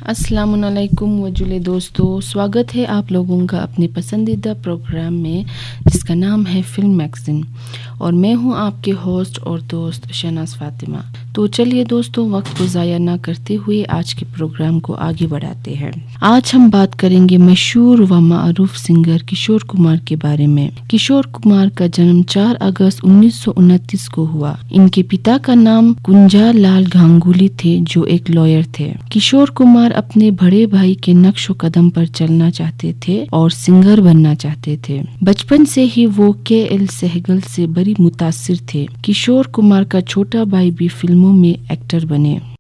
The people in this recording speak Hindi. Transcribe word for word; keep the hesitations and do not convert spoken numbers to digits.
अस्सलामुअलैकुम वजुले दोस्तों, स्वागत है आप लोगों का अपने पसंदीदा प्रोग्राम में जिसका नाम है फिल्म मैगज़ीन। और मैं हूं आपके होस्ट और दोस्त शहनाज फातिमा। तो चलिए दोस्तों, वक्त को ज़ाया ना करते हुए आज के प्रोग्राम को आगे बढ़ाते हैं। आज हम बात करेंगे मशहूर व मारूफ सिंगर किशोर कुमार के बारे में। किशोर कुमार का जन्म चार अगस्त उन्नीस सौ उनतीस को हुआ। इनके पिता का नाम गुंजार लाल गांगुली थे, जो एक लॉयर थे। किशोर कुमार अपने बड़े भाई के नक्शो कदम पर चलना चाहते थे और सिंगर बनना चाहते थे। बचपन से ही वो के एल सहगल से बड़ी मुतासिर थे। किशोर कुमार का छोटा भाई भी फिल्मों में एक्टर बने।